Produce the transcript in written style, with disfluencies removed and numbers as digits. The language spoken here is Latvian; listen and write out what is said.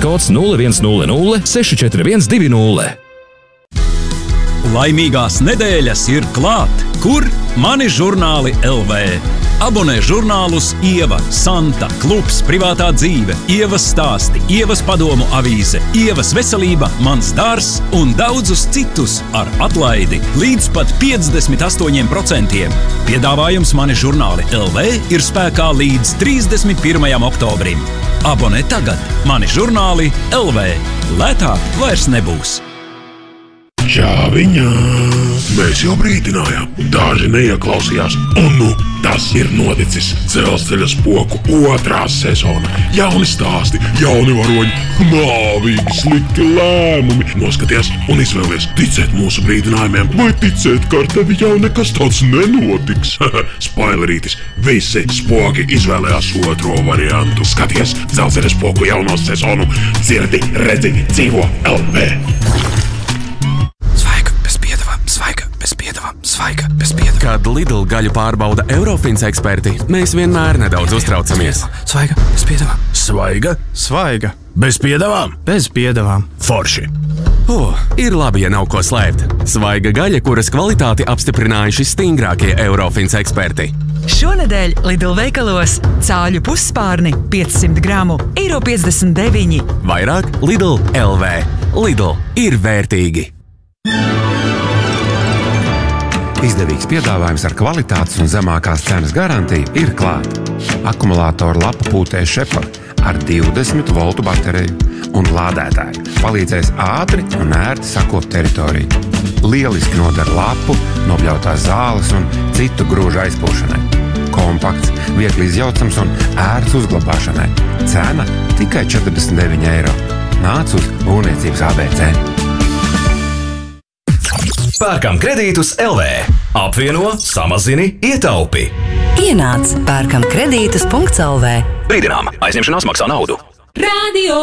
kods 0100 64120. Laimīgās nedēļas ir klāt, kur mani žurnāli LV. Abonē žurnālus Ieva, Santa, Klubs, Privātā dzīve, Ievas stāsti, Ievas padomu avīze, Ievas veselība, Mans dārzs un daudzus citus ar atlaidi līdz pat 58%. Piedāvājums mani žurnāli LV ir spēkā līdz 31. oktobrim. Abonē tagad mani žurnāli LV. Lētāk vairs nebūs. Čāviņā! Mēs jau brīdinājām, daži neieklausījās, un nu tas ir noticis. Dzelzceļa spoku 2. sezona. Jauni stāsti, jauni varoņi, nāvīgi slikti lēmumi. Noskaties un izvēlies, ticēt mūsu brīdinājumiem vai ticēt, ka ar tevi jau nekas tāds nenotiks. Spoilerītis, visi spoki izvēlējās 2. variantu. Skaties Dzelzceļa spoku jauno sezonu. Dzirdi, redzi, dzīvo LV. Svaiga bez piedevām. Kad Lidl gaļu pārbauda Eurofins eksperti, mēs vienmēr nedaudz uztraucamies. Svaiga bez piedevām. Svaiga Bez piedevām. Bez piedevām. Forši. Ir labi, ja nav ko slēpt. Svaiga gaļa, kuras kvalitāti apstiprinājuši stingrākie Eurofins eksperti. Šonedēļ Lidl veikalos cāļu pusspārni 500 gramu €59. Vairāk Lidl LV. Lidl ir vērtīgi. Izdevīgs piedāvājums ar kvalitātes un zemākās cenas garantiju ir klāt. Akumulātoru lapu pūtē Šepar ar 20 voltu bateriju un lādētāju palīdzēs ātri un ērti sakopt teritoriju. Lieliski noder lapu, nobļautās zāles un citu grūžu aizpūšanai. Kompakts, viegli izjaucams un ērts uzglabāšanai. Cena tikai €49. Nāc uz Būvniecības ABC. Pērkam kredītus LV. Apvieno, samazini, ietaupi. Ienāc pērkamkredītus.lv. Brīdinām, aizņemšanās maksā naudu. Radio